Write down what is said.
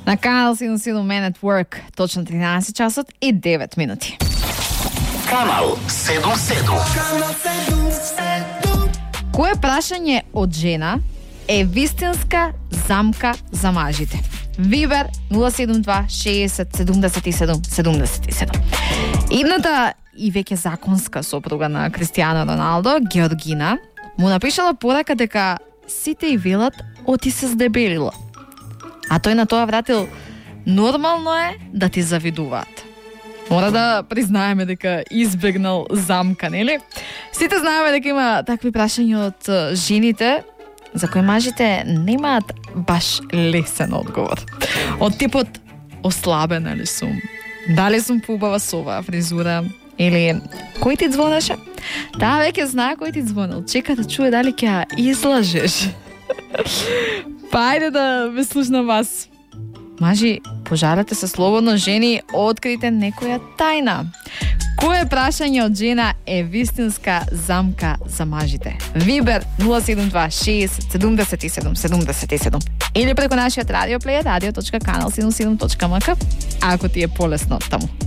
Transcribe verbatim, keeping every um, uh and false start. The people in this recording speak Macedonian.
На Канал седумдесет и седум Man at Work, точно тринаесет часот и девет минути. Канал седумдесет и седум. Кое прашање од жена е вистинска замка за мажите? Вибер нула седум два шеесет седумдесет и седум седумдесет и седум. Едната и веќе законска сопруга на Кристијано Роналдо, Георгина, му напишала порака дека сите и велат оти се здебелила. А тој на тоа вратил: нормално е да ти завидуваат. Мора да признаеме дека избегнал замка, нели? Сите знаеме дека има такви прашања од жените за кои мажите немаат баш лесен одговор. Од типот: ослабена ли сум? Дали сум поубава со оваа фризура? Или кој ти звонеше? Таа веќе знае кој ти звонил. Чека да чуе дали ќе ја излажеш. Па ајде да ве слушнам вас. Мажи, пожарете се слободно, жени, открите некоја тајна. Кое прашање од жена е вистинска замка за мажите? Вибер нула седум два шеесет седумдесет и седум седумдесет и седум или преку нашиот радио плеер радио точка канал седумдесет и седум точка ем ка ако ти е полесно таму.